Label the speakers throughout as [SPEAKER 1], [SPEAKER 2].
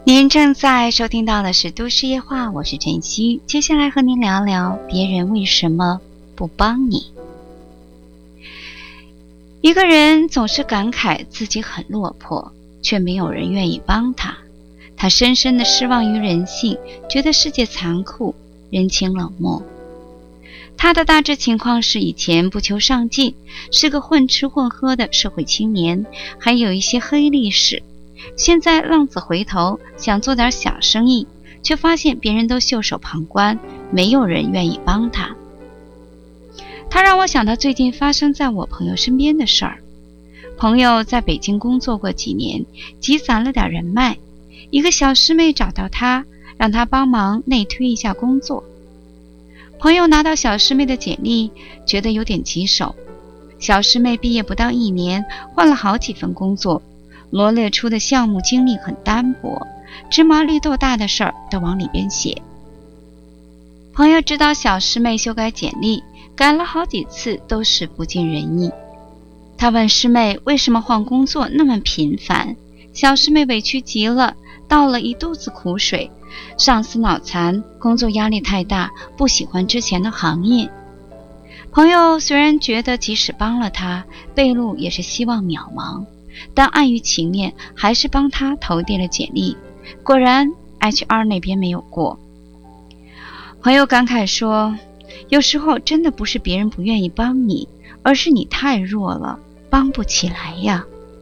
[SPEAKER 1] 您正在收听到的是都市夜话，我是晨曦。接下来和您聊聊别人为什么不帮你。一个人总是感慨自己很落魄，却没有人愿意帮他。他深深地失望于人性，觉得世界残酷，人情冷漠。他的大致情况是以前不求上进，是个混吃混喝的社会青年，还有一些黑历史。现在浪子回头，想做点小生意，却发现别人都袖手旁观，没有人愿意帮他。他让我想到最近发生在我朋友身边的事儿。朋友在北京工作过几年，积攒了点人脉，一个小师妹找到他，让他帮忙内推一下工作。朋友拿到小师妹的简历，觉得有点棘手。小师妹毕业不到1年，换了好几份工作，罗列出的项目经历很单薄，芝麻绿豆大的事儿都往里边写。朋友知道小师妹修改简历，改了好几次都是不尽人意。他问师妹为什么换工作那么频繁，小师妹委屈极了，倒了一肚子苦水，上司脑残，工作压力太大，不喜欢之前的行业。朋友虽然觉得即使帮了他，背路也是希望渺茫，但碍于情面，还是帮他投递了简历。果然 HR 那边没有过。朋友感慨说，有时候真的不是别人不愿意帮你，而是你太弱了，帮不起来呀。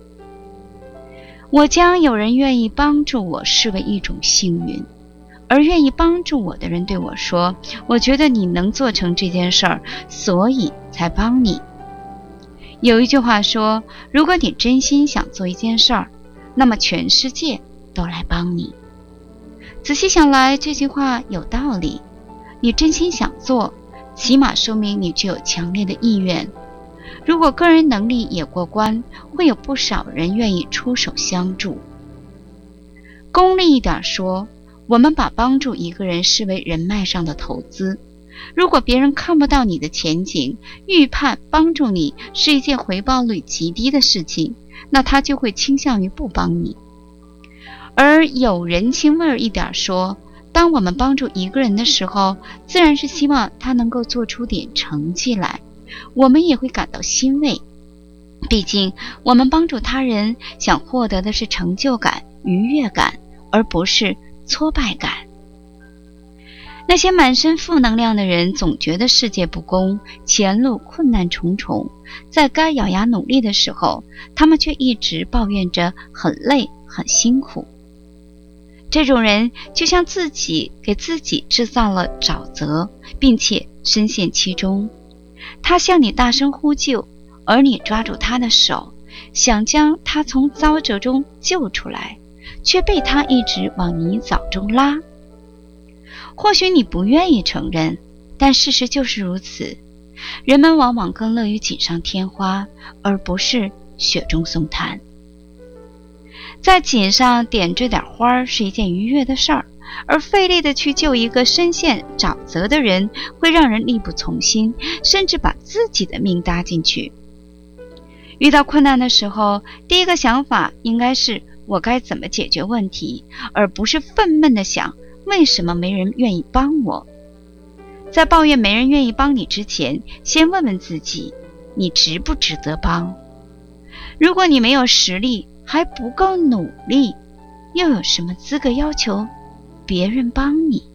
[SPEAKER 1] 我将有人愿意帮助我视为一种幸运，而愿意帮助我的人对我说，我觉得你能做成这件事儿，所以才帮你。有一句话说，如果你真心想做一件事儿，那么全世界都来帮你。仔细想来，这句话有道理。你真心想做，起码说明你具有强烈的意愿。如果个人能力也过关，会有不少人愿意出手相助。功利一点说，我们把帮助一个人视为人脉上的投资。如果别人看不到你的前景，预判帮助你是一件回报率极低的事情，那他就会倾向于不帮你。而有人情味一点说，当我们帮助一个人的时候，自然是希望他能够做出点成绩来，我们也会感到欣慰。毕竟我们帮助他人，想获得的是成就感、愉悦感，而不是挫败感。那些满身负能量的人总觉得世界不公，前路困难重重，在该咬牙努力的时候，他们却一直抱怨着很累很辛苦。这种人就像自己给自己制造了沼泽，并且深陷其中。他向你大声呼救，而你抓住他的手，想将他从沼泽中救出来，却被他一直往泥沼中拉。或许你不愿意承认，但事实就是如此。人们往往更乐于锦上添花，而不是雪中送炭。在锦上点缀点花是一件愉悦的事儿，而费力的去救一个深陷沼泽的人，会让人力不从心，甚至把自己的命搭进去。遇到困难的时候，第一个想法应该是我该怎么解决问题，而不是愤懑地想为什么没人愿意帮我。在抱怨没人愿意帮你之前，先问问自己，你值不值得帮？如果你没有实力，还不够努力，又有什么资格要求别人帮你？